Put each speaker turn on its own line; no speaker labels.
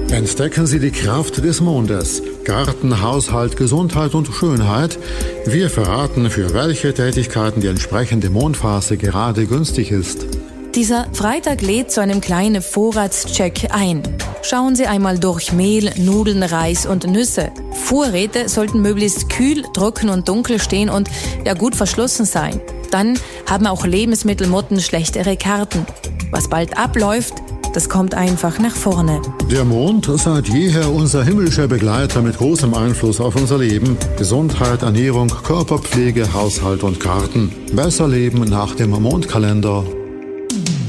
Entdecken Sie die Kraft des Mondes. Garten, Haushalt, Gesundheit und Schönheit. Wir verraten, für welche Tätigkeiten die entsprechende Mondphase gerade günstig ist.
Dieser Freitag lädt zu einem kleinen Vorratscheck ein. Schauen Sie einmal durch Mehl, Nudeln, Reis und Nüsse. Vorräte sollten möglichst kühl, trocken und dunkel stehen und gut verschlossen sein. Dann haben auch Lebensmittelmotten schlechtere Karten. Was bald abläuft, das kommt einfach nach vorne.
Der Mond, seit jeher unser himmlischer Begleiter mit großem Einfluss auf unser Leben. Gesundheit, Ernährung, Körperpflege, Haushalt und Garten. Besser leben nach dem Mondkalender.